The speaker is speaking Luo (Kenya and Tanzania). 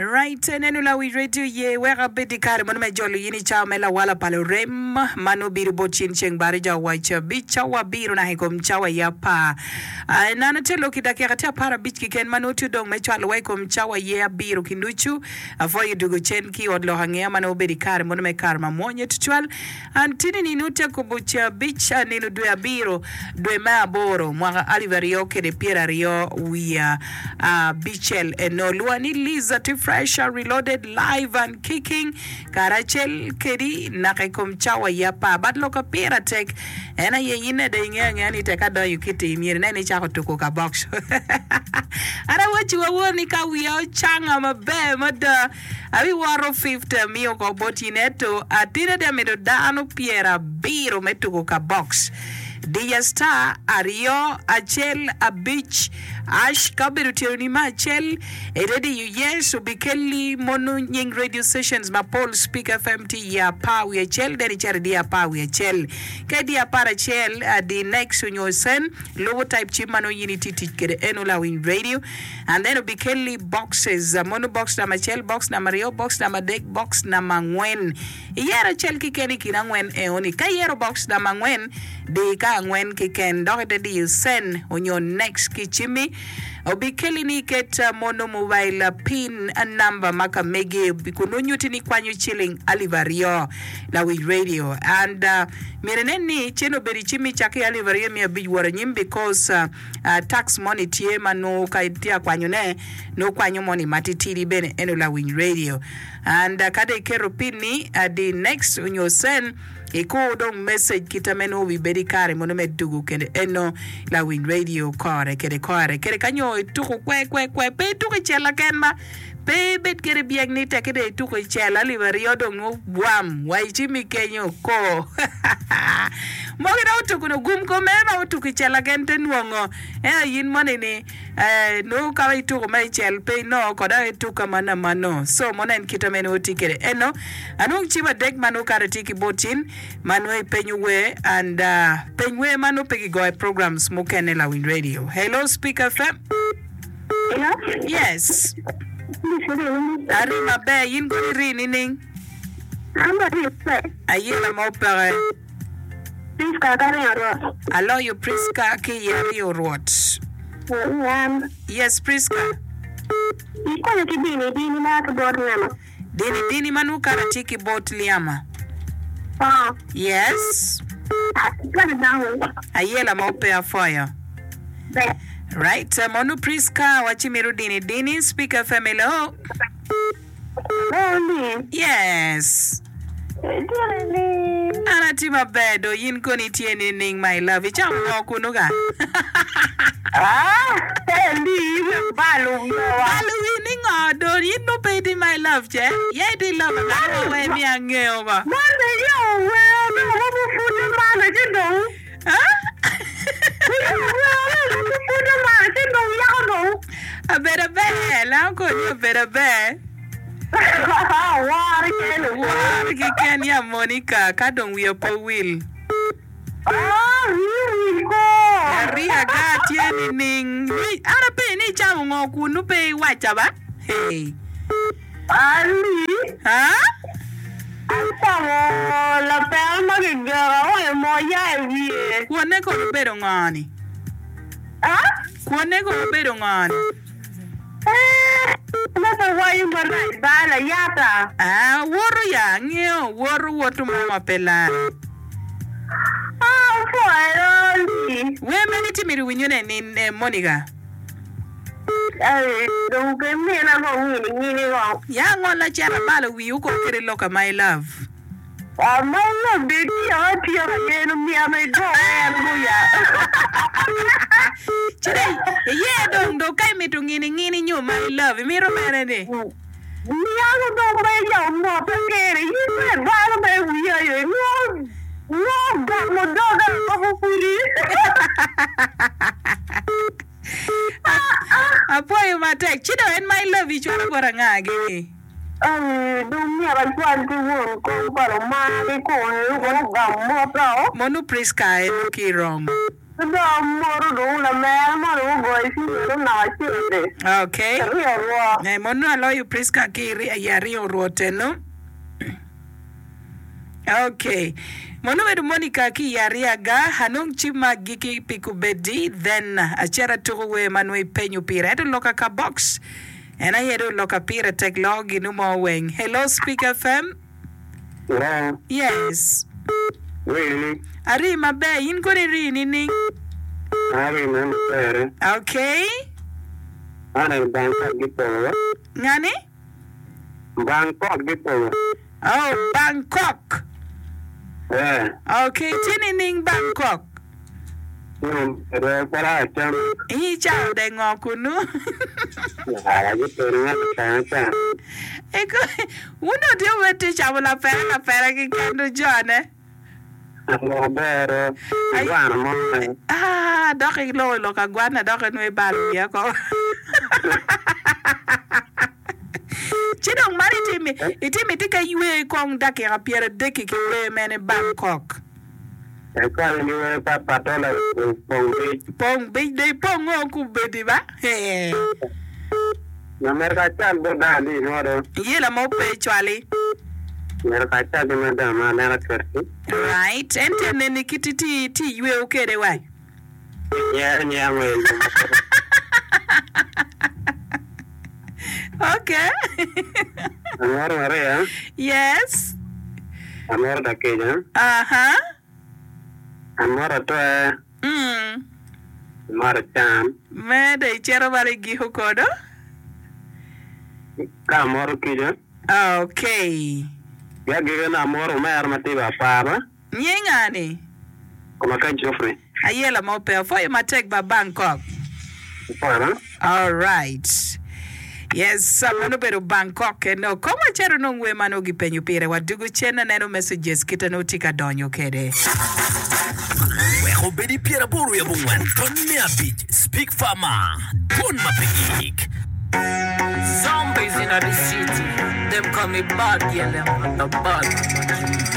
Right, nenula we radio ye wera bedi kare mon me jolly yini cha mela wala pale rem manu biru bochin cheng bari ja wacha bicha wa biru na hikom chawa yapa nana telo kidakera tia para bich kiken manu tu dong me chwal wai kom chawa ye biru kinduchu afo yudugu chen ki odlo hangea manu bedi kare mon me kare mamonye tuchwal antini ninute kubucha bicha ninu dwe biru dwe ma boro mwa alivario kede piera rio wia bichel enolua ni Liza to fresh reloaded live and kicking karachel kedi nakekom chawa yapa but loka pira tek ena ye yine de ngani teka do yukiti mire nani chako tuko ka box ara wachi wawoni ka wiyo changa mabe mada abi waro 50 mio ko botineto atire de medo dano piera biro metuko ka box Dia Star, Ario, Achel, a beach, Ash, Kabiru Tionima, Achel, Eredi, yes, Ubikeli, Monu, Ying radio stations, Mapol, Speak FMT, Ya Pa, we Achel, Denichar, Dia Pa, we Achel, Kedia Parachel, the next on your son, low type Chimano Unity, get Enola in radio, and then Ubikeli boxes, Mono box, Namachel, box, Namario, box, Namadek, box, Namangwen, Yara Chelki Kenny Kinangwen, Eoni, Kayero box, Namangwen, de ka ngwen ki ken dokete di send on your next kichimi obikeli ni ket mono mobile pin number maka mege bikuno nyuti ni kwanyu chilling alivario la we radio and mireneni cheno beri chimi chake alivario mi abi wora nyim because tax money tie mano ka tia kwanyu ne no kwanyu money matitiri bene eno la we radio and kade kero pin ni the next on your send Eko dong message kita meno we bedi kare mono medugu kende eno la win radio kare kere kanyo tuku kwe pe tuku chela kenma pe bet kere biag ni takede tuku chela liverio dong no buam waichimi kenyo ko mogi na utuku no gum ko mema utuku chela kente nuongo yin money ni no kawa tuku mai chel pe no koda tuku mana mano so mona en kita meno tikere eno anong chiba dek mano kare tiki botin Manuel Penywe and Penywe Manu Pegigoy programs Mukenela Win Radio. Hello, Speaker FM. Hello? Yes. Arima Bay, in good reading. I'm not here. Ayela Mopere. Priska, allow you, Priska, Kiyari or what? Yes, Priska. You call it Dini Mark Bornama. Dini Manu Karatiki Bot Liama. Oh. Yes. Ayela Mopere fire. Right, Monu Priska, Wachimiru Dini, Speaker Family. Yes. Anatima bedo yin koni tieni ning my love icham kunuga. Balu ning odo yin no pedi my love je. Ye di love na we mi angeo ba. A better bell, uncle, you better bell. War Kenya Monica, kadong we up will. Ria got yening. Ara penny chamo kunu pay wachaba. Hey. Ali? Huh? La pelma che gara moya vie. Kuone ko bedo ngani. Ah? Kuone ko bedo ngani. Nasa wai marai bala yata. Woru ya ngeo woru wotu mama pelani. Fueroli. We many timid winyune in Monica. Don't give me another winning. Young on la chara bala we you could look at my love. My love, baby, I'll be again. Me, I may go today, yeah, don't me to getting you, my love. Miro Merede. We are going to young more again. You said, why we are no, but no dog. I boy, my tech, Chido and my love each other for a ngagi. Don't never want to go for a man. Monu Priska, okay, wrong. Da moro do la mera moro go isi mero na chire. Okay. Mono aloyu Priska kiri yari orote no. Okay. Mono wedu Monica ki yariaga hanung chima giki pikubedi then achera tuwe manwe penyu pira. Edo loka ka box. And I hear loka pira tech log inumo weng. Hello Speak FM. Hello. Yes. Really? Ari mabe in kuri rini ning. Ari mabe. Okay. Ana Bangkok gitu. Ngani? Bangkok gitu. Oh, Bangkok. Yeah. Okay, tini ning Bangkok. Para jam. Hi chao de ngokunu. Ya, gitu ringan kan. Eko, uno dia weti chao la pera ki kendo jone. Bero. Guana mo. Doki lo ka guana doki nwe balu ya ko. Chidong mari itimi tika yue kong daki rapiere deki ki we mene Bangkok. Eko ni we patola Pong de pong oku bedi ba? Hey. Na mereka chan bodali ngoro. Yela mo pe chwali. Mereka chan de madama na kerti. Right. Ente nene kititi ti yue ukere wai. Yeah, well. Okay. Amor Maria. Yes. Amor da Kenya. Uh-huh. Amor to Amor chan. Me de chero bari gihu kodo. Ka amor kija. Okay. Ya given amor mer mativa para. Nyengani. Kuma kan Joffrey. Ayela mo pe for you take ba Bangkok. Para. All right. Yes, mano pero Bangkok no. Como chero no ngwe mano gi penyu pire wadugu chena neno messages kita no tika donyo kede. Weho bedi pira boru ya bungwan. Tonne beach. Speak Farmer. Don mapigik. Zombies in the city. Them call me bad, yeah, them the bad.